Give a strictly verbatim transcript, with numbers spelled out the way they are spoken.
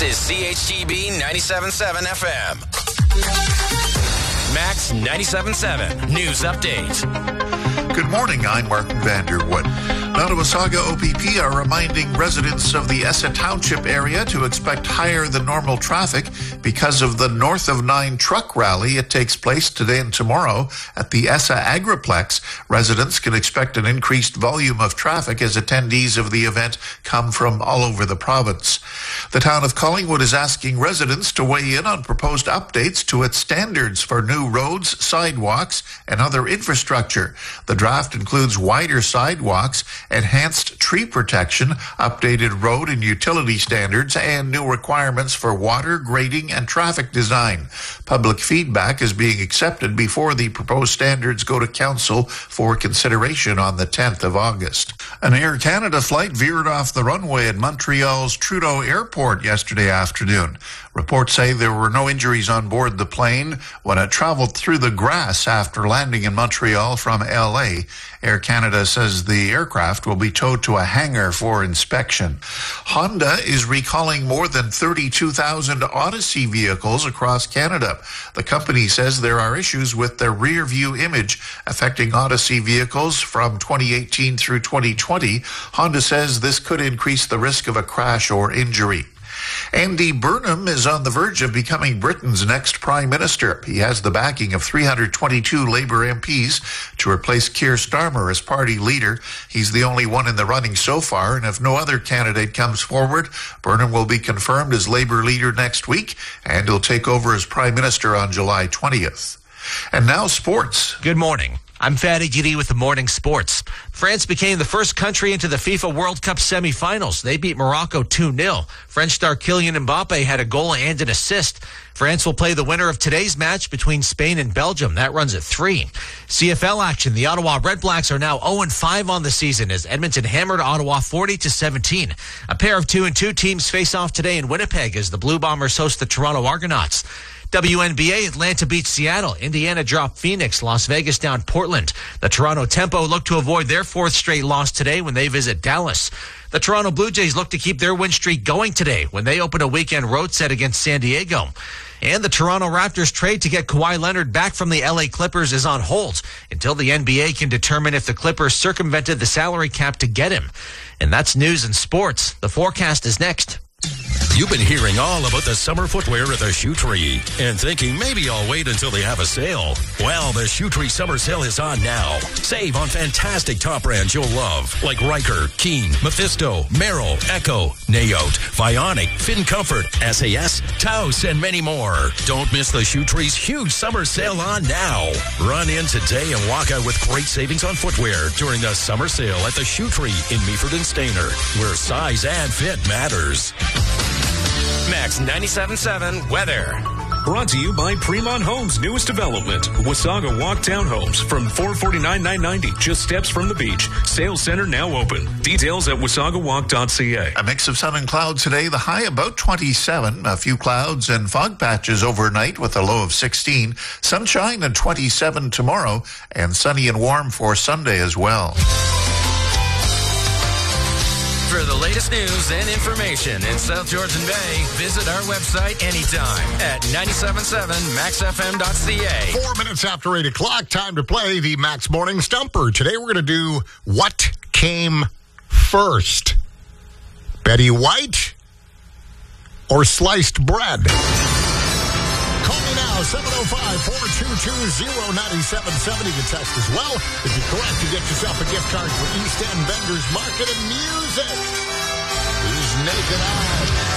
This is C H T B ninety-seven point seven F M. Max ninety-seven point seven News Update. Good morning, I'm Martin Vanderwood. Nottawasaga O P P are reminding residents of the Essa Township area to expect higher than normal traffic because of the North of Nine truck rally. It takes place today and tomorrow at the Essa Agriplex. Residents can expect an increased volume of traffic as attendees of the event come from all over the province. The town of Collingwood is asking residents to weigh in on proposed updates to its standards for new roads, sidewalks, and other infrastructure. The draft includes wider sidewalks, enhanced tree protection, updated road and utility standards, and new requirements for water, grading, and traffic design. Public feedback is being accepted before the proposed standards go to council for consideration on the tenth of August. An Air Canada flight veered off the runway at Montreal's Trudeau Airport yesterday afternoon. Reports say there were no injuries on board the plane when it traveled through the grass after landing in Montreal from L A. Air Canada says the aircraft will be towed to a hangar for inspection. Honda is recalling more than thirty-two thousand Odyssey vehicles across Canada. The company says there are issues with their rear view image affecting Odyssey vehicles from twenty eighteen through twenty twenty. Honda says this could increase the risk of a crash or injury. Andy Burnham is on the verge of becoming Britain's next Prime Minister. He has the backing of three hundred twenty-two Labour M Ps to replace Keir Starmer as party leader. He's the only one in the running so far, and if no other candidate comes forward, Burnham will be confirmed as Labour leader next week, and he'll take over as Prime Minister on July twentieth. And now sports. Good morning. I'm Fatty Gidi with the morning sports. France became the first country into the FIFA World Cup semifinals. They beat Morocco two nil. French star Kylian Mbappe had a goal and an assist. France will play the winner of today's match between Spain and Belgium. That runs at three. C F L action. The Ottawa Red Blacks are now oh and five on the season as Edmonton hammered Ottawa forty to seventeen. A pair of two and two teams face off today in Winnipeg as the Blue Bombers host the Toronto Argonauts. W N B A, Atlanta beats Seattle. Indiana dropped Phoenix. Las Vegas down Portland. The Toronto Tempo look to avoid their fourth straight loss today when they visit Dallas. The Toronto Blue Jays look to keep their win streak going today when they open a weekend road set against San Diego. And the Toronto Raptors trade to get Kawhi Leonard back from the L A Clippers is on hold until the N B A can determine if the Clippers circumvented the salary cap to get him. And that's news and sports. The forecast is next. You've been hearing all about the summer footwear at the Shoe Tree and thinking maybe I'll wait until they have a sale. Well, the Shoe Tree summer sale is on now. Save on fantastic top brands you'll love like Riker, Keen, Mephisto, Merrill, Echo, Naote, Vionic, Fin Comfort, S A S, Taos, and many more. Don't miss the Shoe Tree's huge summer sale on now. Run in today and walk out with great savings on footwear during the summer sale at the Shoe Tree in Meaford and Stayner, where size and fit matters. Max ninety-seven point seven weather. Brought to you by Fremont Homes' newest development, Wasaga Walk Townhomes from four forty-nine nine ninety, just steps from the beach. Sales center now open. Details at wasaga walk dot c a. A mix of sun and clouds today. The high about twenty-seven. A few clouds and fog patches overnight with a low of sixteen. Sunshine and twenty-seven tomorrow, and sunny and warm for Sunday as well. For the latest news and information in South Georgian Bay, visit our website anytime at ninety-seven point seven max f m dot c a. Four minutes after eight o'clock, time to play the Max Morning Stumper. Today we're going to do What Came First? Betty White or sliced bread? Call me now, seven oh five, four two two, oh nine seven seven. You can text as well. If you're correct, you get yourself a gift card for East End Vendors Market and Music. Here's Naked Eye.